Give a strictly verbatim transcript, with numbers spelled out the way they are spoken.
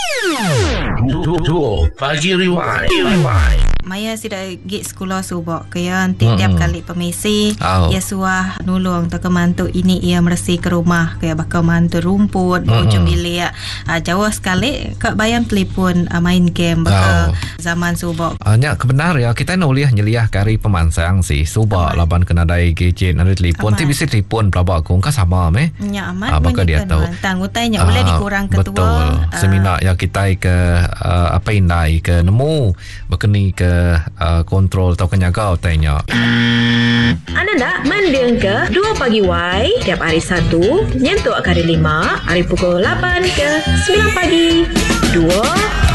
Dua Pagi Rewind. Maya sida gig sekolah subak kaya tiap-tiap mm-hmm. kali pemisi oh. ia suah nulung tak mantu ini ia bersih ke rumah kaya bakal mantu rumput mm-hmm. ujung bilik uh, jauh sekali kak bayam telefon uh, main game bakal oh. zaman subak. Nya uh, kebenar ya kita nuliah nyeliah kari pemansang si subak laban kena dai gadget ada telefon ti bisa telefon pelabak kong ka sama meh. Nya amat uh, bakal dia tahu. Tangutainya boleh uh, dikurang ketua. Betul. Uh, Semina ya kita ke uh, apa indai ke nemu berkeni ke Uh, kontrol atau kenyagau tanya. Anda nak mendeng ke dua Pagi Y tiap hari Sabtu nyentuh kali lima hari pukul lapan ke sembilan pagi. Dua